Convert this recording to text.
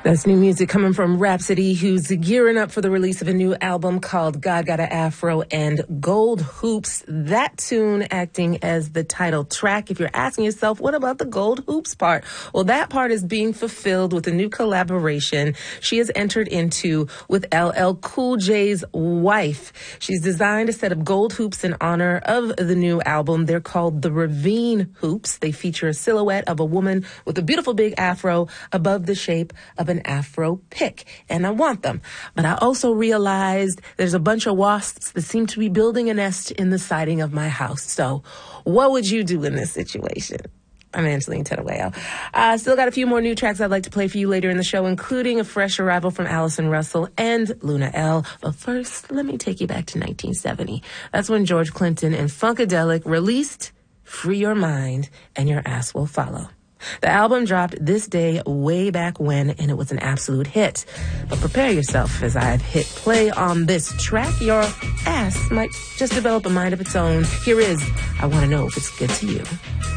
That's new music coming from Rhapsody, who's gearing up for the release of a new album called God Got a Afro and Gold Hoops. That tune acting as the title track. If you're asking yourself, what about the Gold Hoops part? Well, that part is being fulfilled with a new collaboration she has entered into with LL Cool J's wife. She's designed a set of gold hoops in honor of the new album. They're called the Ravine Hoops. They feature a silhouette of a woman with a beautiful big afro above the shape of an afro pick, and I want them. But I also realized there's a bunch of wasps that seem to be building a nest in the siding of my house. So what would you do in this situation? I'm Angeline Tettaway. Still got a few more new tracks I'd like to play for you later in the show, including a fresh arrival from Allison Russell and Luna L. But first, let me take you back to 1970. That's when George Clinton and Funkadelic released Free Your Mind and Your Ass Will Follow. The album dropped this day way back when, and it was an absolute hit. But prepare yourself as I've hit play on this track. Your ass might just develop a mind of its own. Here is I Want to Know If It's Good to You.